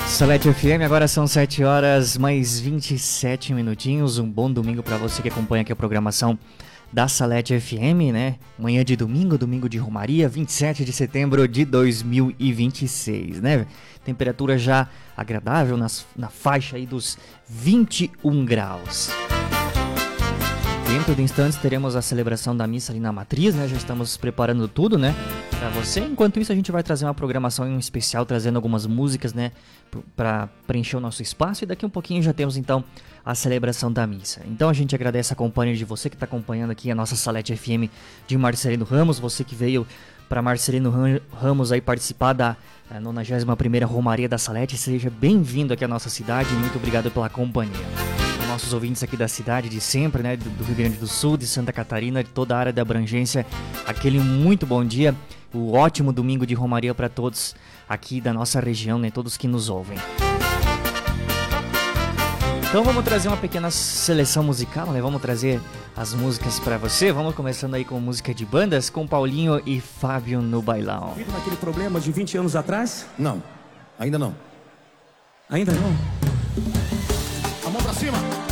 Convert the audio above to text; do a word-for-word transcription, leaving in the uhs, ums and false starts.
Salete F M, agora são sete horas mais vinte e sete minutinhos. Um bom domingo para você que acompanha aqui a programação da Salete F M, né? Manhã de domingo, domingo de Romaria, vinte e sete de setembro de dois mil e vinte e seis, né? Temperatura já agradável nas, na faixa aí dos vinte e um graus. Dentro de instantes teremos a celebração da missa ali na matriz, né? Já estamos preparando tudo, né? Pra você. Enquanto isso, a gente vai trazer uma programação em especial, trazendo algumas músicas, né? Pra preencher o nosso espaço. E daqui um pouquinho já temos, então, a celebração da missa. Então a gente agradece a companhia de você que está acompanhando aqui a nossa Salete F M de Marcelino Ramos. Você que veio para Marcelino Ramos aí participar da nonagésima primeira Romaria da Salete. Seja bem-vindo aqui à nossa cidade. Muito obrigado pela companhia. Nossos ouvintes aqui da cidade de sempre, né, do Rio Grande do Sul, de Santa Catarina, de toda a área da abrangência, aquele muito bom dia, o ótimo domingo de Romaria para todos aqui da nossa região, né, todos que nos ouvem. Então vamos trazer uma pequena seleção musical, né, vamos trazer as músicas para você, vamos começando aí com música de bandas, com Paulinho e Fábio no bailão. Vive naquele problema de vinte anos atrás? Não, ainda não. Ainda não? A mão pra cima!